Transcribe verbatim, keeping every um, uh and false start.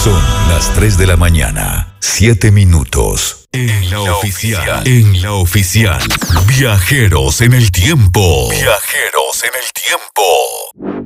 Son las tres de la mañana, siete minutos. En la oficial, en la oficial. Viajeros en el tiempo. Viajeros en el tiempo.